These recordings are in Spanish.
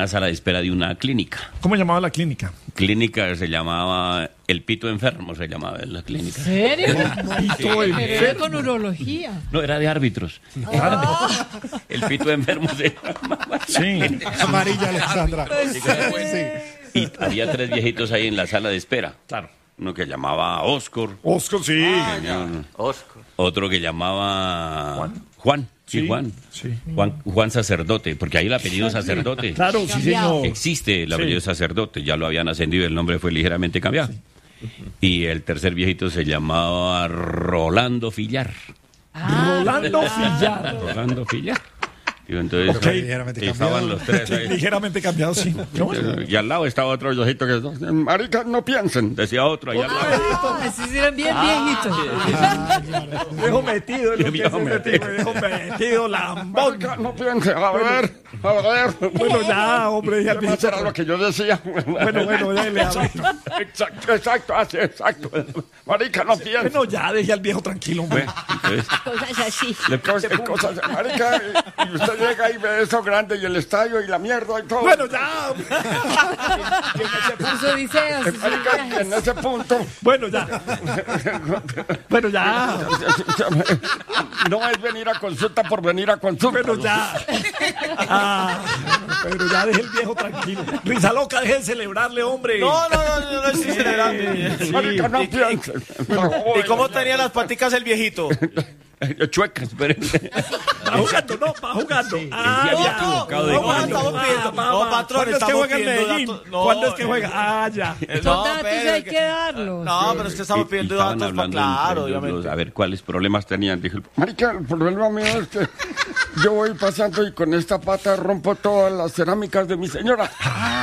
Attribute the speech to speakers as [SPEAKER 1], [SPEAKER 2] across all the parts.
[SPEAKER 1] sala de espera de una clínica.
[SPEAKER 2] ¿Cómo llamaba la clínica?
[SPEAKER 1] Clínica se llamaba El Pito Enfermo, se llamaba en la clínica.
[SPEAKER 3] ¿En serio?
[SPEAKER 2] Pito
[SPEAKER 3] Pero era
[SPEAKER 2] enfermo.
[SPEAKER 3] con urología.
[SPEAKER 1] No, era de árbitros. El Pito Enfermo se llamaba.
[SPEAKER 2] Sí.
[SPEAKER 4] Amarilla, Alexandra.
[SPEAKER 1] Y había 3 viejitos ahí en la sala de espera.
[SPEAKER 2] Claro.
[SPEAKER 1] Uno que llamaba Oscar,
[SPEAKER 2] Oscar, sí.
[SPEAKER 1] otro que llamaba Juan. Sí,
[SPEAKER 2] Sí,
[SPEAKER 1] Juan.
[SPEAKER 2] sí.
[SPEAKER 1] Juan Sacerdote, porque ahí el apellido Sacerdote.
[SPEAKER 2] Claro, sí, señor.
[SPEAKER 1] Existe el apellido
[SPEAKER 2] Sí.
[SPEAKER 1] Sacerdote, ya lo habían ascendido, el nombre fue ligeramente cambiado. Y el tercer viejito se llamaba Rolando Fillar.
[SPEAKER 2] Rolando Fillar.
[SPEAKER 1] Rolando Fillar. Y entonces
[SPEAKER 2] Ok.
[SPEAKER 4] Ligeramente
[SPEAKER 1] estaban
[SPEAKER 4] cambiado.
[SPEAKER 1] los tres ahí.
[SPEAKER 2] Ligeramente cambiado, sí. Qué bueno.
[SPEAKER 1] Y al lado estaba otro viejito que decía, marica, no piensen, decía otro allá al lado.
[SPEAKER 3] Ah, sí, eran bien viejitos.
[SPEAKER 2] Viejo metido, es lo que
[SPEAKER 1] Viejo
[SPEAKER 2] es ese
[SPEAKER 1] metido.
[SPEAKER 2] tipo, viejo metido, lambón.
[SPEAKER 1] Marica, no piensen, a ver.
[SPEAKER 2] Bueno, ya, hombre, ya
[SPEAKER 1] Eso era lo que yo decía.
[SPEAKER 2] Bueno, dale, a ver.
[SPEAKER 1] Exacto, así, exacto. Marica, no piensen.
[SPEAKER 2] Bueno, ya, deje al viejo tranquilo, hombre.
[SPEAKER 1] Entonces,
[SPEAKER 3] Cosas así.
[SPEAKER 1] cosas, marica, y usted llega y ve eso grande y el estadio y la mierda y todo.
[SPEAKER 2] Bueno, ya.
[SPEAKER 3] Eso dice así.
[SPEAKER 1] Marica, en ese punto
[SPEAKER 2] Bueno, ya. Bueno, ya.
[SPEAKER 1] no es venir a consulta por venir a consulta.
[SPEAKER 2] Bueno, ya. Pero ya deje el viejo tranquilo. Risa loca, deje de celebrarle, hombre.
[SPEAKER 5] No estoy celebrando.
[SPEAKER 1] Marica, no piensen.
[SPEAKER 5] ¿Y cómo tenía las paticas el viejito?
[SPEAKER 1] Chuecas, pero...
[SPEAKER 2] Va jugando, no, va jugando.
[SPEAKER 1] había equivocado de
[SPEAKER 5] No,
[SPEAKER 1] equipo.
[SPEAKER 5] estamos pidiendo. No, patrón,
[SPEAKER 2] ¿Cuándo es que
[SPEAKER 5] estamos
[SPEAKER 2] juega en
[SPEAKER 5] pidiendo
[SPEAKER 2] Medellín?
[SPEAKER 5] datos. No,
[SPEAKER 2] ¿Cuándo es que juega? Ya.
[SPEAKER 3] Son datos,
[SPEAKER 5] pero
[SPEAKER 3] hay que darlos.
[SPEAKER 5] No, pero es que estamos pidiendo
[SPEAKER 1] estaban
[SPEAKER 5] datos para
[SPEAKER 1] hablando
[SPEAKER 5] claro,
[SPEAKER 1] entre ellos
[SPEAKER 5] obviamente.
[SPEAKER 1] dos, a ver cuáles problemas tenían. Dije, marica, el problema mío es que yo voy pasando y con esta pata rompo todas las cerámicas de mi señora.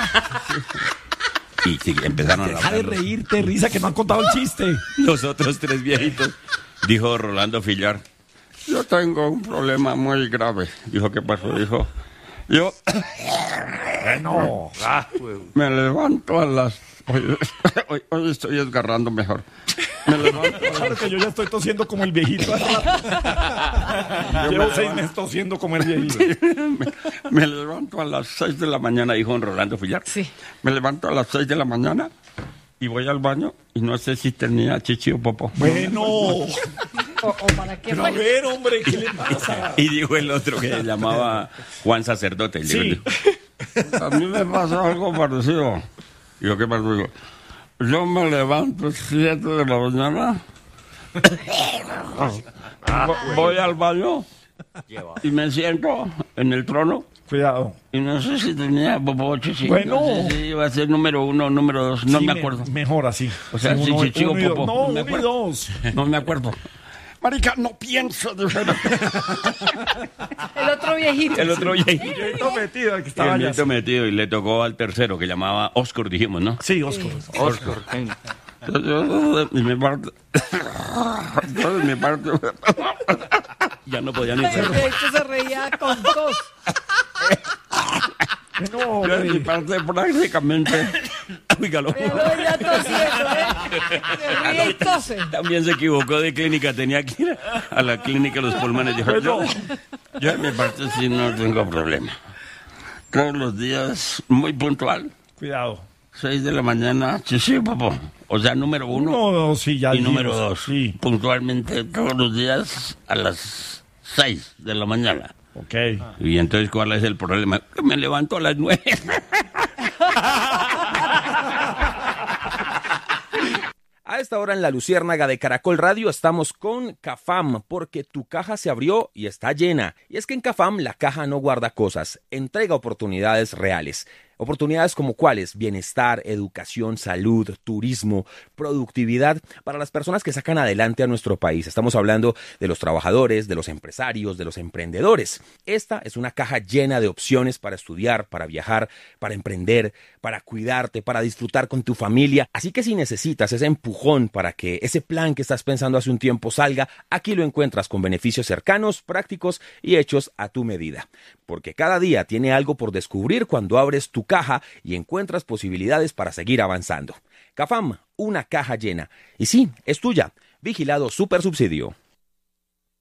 [SPEAKER 1] Y sí, empezaron a
[SPEAKER 2] Deja de
[SPEAKER 1] hablar
[SPEAKER 2] reírte, Risa, que no han contado el chiste.
[SPEAKER 1] los otros 3 viejitos. Dijo Rolando Fillar, yo tengo un problema muy grave. Dijo, ¿qué pasó? Dijo, yo
[SPEAKER 2] No.
[SPEAKER 1] me levanto a las... Hoy estoy desgarrando mejor. Me levanto a
[SPEAKER 2] Claro que yo ya estoy tosiendo como el viejito. Llevo 6 meses tosiendo como el viejito.
[SPEAKER 1] Me levanto a las 6 de la mañana, dijo don Rolando Fillar.
[SPEAKER 3] Sí.
[SPEAKER 1] Me levanto a las 6 de la mañana y voy al baño y no sé si tenía chichi o popó.
[SPEAKER 2] Bueno.
[SPEAKER 3] ¿O para qué
[SPEAKER 2] Pero a
[SPEAKER 3] fue?
[SPEAKER 2] ver, hombre, ¿qué le pasa?
[SPEAKER 1] Y dijo el otro que se llamaba Juan Sacerdote. Y
[SPEAKER 2] Sí.
[SPEAKER 1] dijo, a mí me pasa algo parecido. Digo, ¿qué pasó? Digo, yo me levanto 7 de la mañana, voy al baño y me siento en el trono.
[SPEAKER 2] Cuidado.
[SPEAKER 1] Y no sé si tenía popó o chichi.
[SPEAKER 2] Bueno.
[SPEAKER 1] No sé si iba a ser número 1 o número 2, no
[SPEAKER 2] Sí,
[SPEAKER 1] me acuerdo.
[SPEAKER 2] Mejor así.
[SPEAKER 1] O sea,
[SPEAKER 2] Sí,
[SPEAKER 1] sí,
[SPEAKER 2] uno-
[SPEAKER 1] chichi o
[SPEAKER 2] uno y dos.
[SPEAKER 1] popó.
[SPEAKER 2] No,
[SPEAKER 1] No me
[SPEAKER 2] uno y
[SPEAKER 1] acuerdo.
[SPEAKER 2] 2.
[SPEAKER 1] No me acuerdo. Marica, no pienso.
[SPEAKER 3] El otro viejito.
[SPEAKER 1] El otro viejito.
[SPEAKER 2] Viejito metido, el que estaba
[SPEAKER 1] El
[SPEAKER 2] allá.
[SPEAKER 1] viejito metido y le tocó al tercero que llamaba Oscar, dijimos, ¿no?
[SPEAKER 2] Sí, Oscar.
[SPEAKER 1] Yo de mi parte. Yo de mi parte. Ya no podía ni
[SPEAKER 3] El
[SPEAKER 1] ser.
[SPEAKER 3] viejito se reía con tos.
[SPEAKER 2] No,
[SPEAKER 1] Yo de mi
[SPEAKER 2] hombre.
[SPEAKER 1] parte prácticamente. Oígalo.
[SPEAKER 3] Pero ya tosiendo, Se ríe y tose.
[SPEAKER 1] También se equivocó de clínica, tenía que ir a la clínica de los pulmones. Dijo, yo de mi parte sí no tengo problema. Todos los días, muy puntual,
[SPEAKER 2] Cuidado.
[SPEAKER 1] 6 de la mañana, sí, papá. O sea, número 1
[SPEAKER 2] No, sí, ya
[SPEAKER 1] y
[SPEAKER 2] dijimos.
[SPEAKER 1] número 2.
[SPEAKER 2] Sí,
[SPEAKER 1] Puntualmente todos los días a las 6 de la mañana.
[SPEAKER 2] ok.
[SPEAKER 1] Y entonces, ¿cuál es el problema? Que me levanto a las 9.
[SPEAKER 6] A esta hora en La Luciérnaga de Caracol Radio estamos con Cafam, porque tu caja se abrió y está llena. Y es que en Cafam la caja no guarda cosas, entrega oportunidades reales. Oportunidades como cuáles: bienestar, educación, salud, turismo, productividad para las personas que sacan adelante a nuestro país. Estamos hablando de los trabajadores, de los empresarios, de los emprendedores. Esta es una caja llena de opciones para estudiar, para viajar, para emprender, para cuidarte, para disfrutar con tu familia. Así que si necesitas ese empujón para que ese plan que estás pensando hace un tiempo salga, aquí lo encuentras con beneficios cercanos, prácticos y hechos a tu medida. Porque cada día tiene algo por descubrir cuando abres tu caja y encuentras posibilidades para seguir avanzando. Cafam, una caja llena. Y sí, es tuya. Vigilado Supersubsidio.